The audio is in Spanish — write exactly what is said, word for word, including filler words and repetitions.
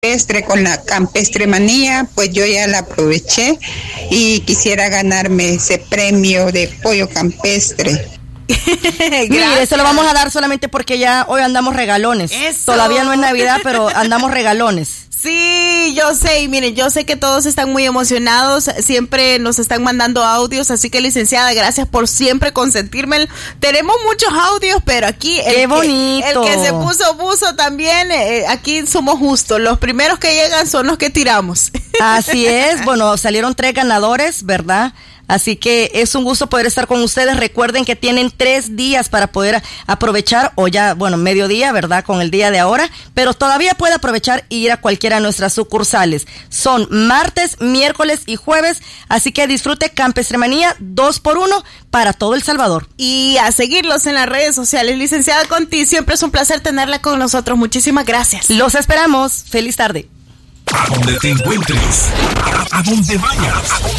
campestre, con la campestre manía, pues yo ya la aproveché y quisiera ganarme ese premio de pollo campestre. Mire, eso lo vamos a dar solamente porque ya hoy andamos regalones. Eso. Todavía no es Navidad, pero andamos regalones. Sí, yo sé, y miren, yo sé que todos están muy emocionados, siempre nos están mandando audios, así que licenciada, gracias por siempre consentirme. Tenemos muchos audios, pero aquí el, ¡qué bonito! Que, el que se puso buzo también, eh, aquí somos justos, los primeros que llegan son los que tiramos. Así es, bueno, salieron tres ganadores, ¿verdad? Así que es un gusto poder estar con ustedes. Recuerden que tienen tres días para poder aprovechar, o ya, bueno, mediodía, ¿verdad? Con el día de ahora, pero todavía puede aprovechar e ir a cualquiera de nuestras sucursales. Son martes, miércoles y jueves, así que disfrute Campestremanía dos por uno para todo El Salvador. Y a seguirlos en las redes sociales. Licenciada Conti, siempre es un placer tenerla con nosotros. Muchísimas gracias. Los esperamos. Feliz tarde. A donde te encuentres, a, a donde vayas.